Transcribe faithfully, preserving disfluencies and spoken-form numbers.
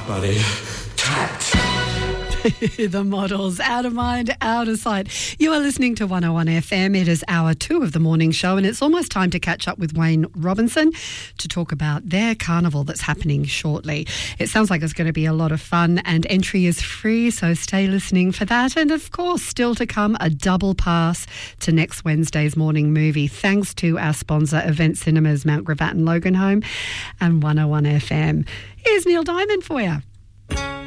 buddy. Tat. The Models, out of mind, out of sight. You are listening to one oh one F M. It is hour two of the morning show, and it's almost time to catch up with Wayne Robinson to talk about their carnival that's happening shortly. It sounds like it's going to be a lot of fun, and entry is free, so stay listening for that. And of course, still to come, a double pass to next Wednesday's morning movie, thanks to our sponsor, Event Cinemas, Mount Gravatt and Loganholme, and one oh one F M. Here's Neil Diamond for you.